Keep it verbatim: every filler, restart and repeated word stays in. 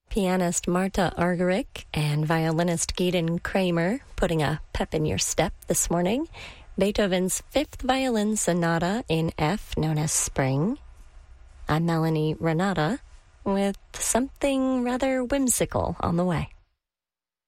Pianist Marta Argerich and violinist Gaydon Kramer putting a pep in your step this morning. Beethoven's Fifth Violin Sonata in F, known as Spring. I'm Melanie Renata with something rather whimsical on the way.